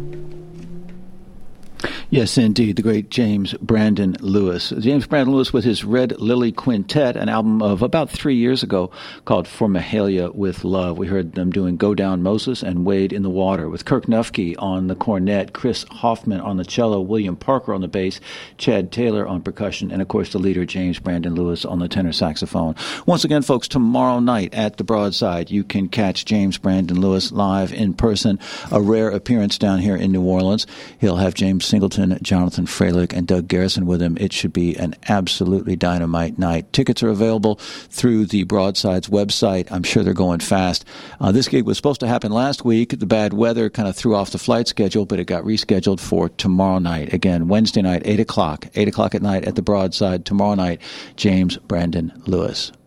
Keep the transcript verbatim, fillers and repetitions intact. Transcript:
Yes, indeed, the great James Brandon Lewis. James Brandon Lewis with his Red Lily Quintet, an album of about three years ago called For Mahalia with Love. We heard them doing Go Down Moses and Wade in the Water with Kirk Nufke on the cornet, Chris Hoffman on the cello, William Parker on the bass, Chad Taylor on percussion, and, of course, the leader, James Brandon Lewis, on the tenor saxophone. Once again, folks, tomorrow night at the Broadside, you can catch James Brandon Lewis live in person, a rare appearance down here in New Orleans. He'll have James Singleton, Jonathan Freilich, and Doug Garrison with him. It should be an absolutely dynamite night. Tickets are available through the Broadside's website. I'm sure they're going fast. Uh, this gig was supposed to happen last week. The bad weather kind of threw off the flight schedule, but it got rescheduled for tomorrow night. Again, Wednesday night, eight o'clock. eight o'clock at night at the Broadside. Tomorrow night, James Brandon Lewis.